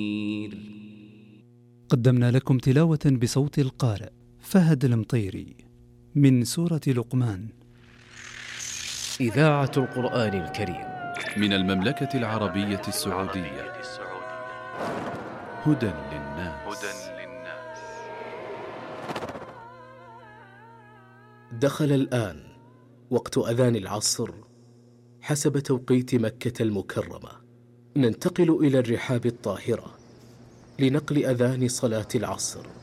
قدمنا لكم تلاوة بصوت القارئ فهد المطيري من سورة لقمان. إذاعة القرآن الكريم من المملكة العربية السعودية. هدى للناس. دخل الآن وقت أذان العصر حسب توقيت مكة المكرمة. ننتقل إلى الرحاب الطاهرة لنقل أذان صلاة العصر.